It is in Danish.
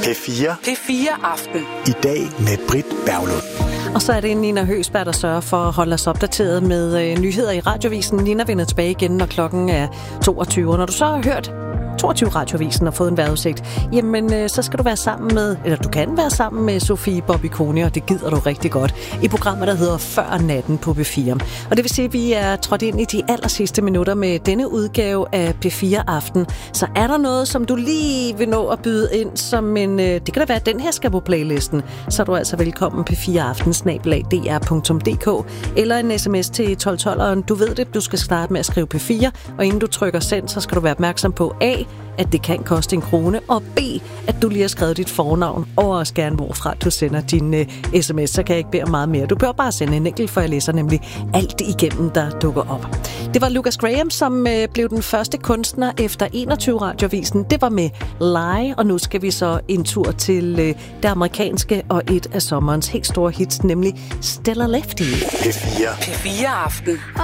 P4. P4 Aften. I dag med Britt Berglund. Og så er det Nina Høgsberg, der sørger for at holde os opdateret med nyheder i Radiovisen. Nina vender tilbage igen, når klokken er 22. Når du så har hørt 22 Radiovisen og fået en vejrudsigt, jamen så skal du være sammen med, eller du kan være sammen med Sofie Bobby Kone, og det gider du rigtig godt, i programmet, der hedder Før Natten på P4. Og det vil sige, at vi er trådt ind i de allersidste minutter med denne udgave af P4 Aften. Så er der noget, som du lige vil nå at byde ind som en, det kan da være, at den her skal på playlisten, så er du altså velkommen p4aften@dr.dk eller en sms til 1212'eren. Du ved det, du skal starte med at skrive P4, og inden du trykker send, så skal du være opmærksom på A, at det kan koste 1 krone, og B, at du lige har skrevet dit fornavn, og også gerne hvorfra du sender din sms, så kan jeg ikke bede om meget mere. Du bør bare sende en enkelt, for jeg læser nemlig alt igennem, der dukker op. Det var Lucas Graham, som blev den første kunstner efter 21 Radiovisen. Det var med Lie, og nu skal vi så en tur til det amerikanske og et af sommerens helt store hits, nemlig Stella Lefty. P4. P4 Aften.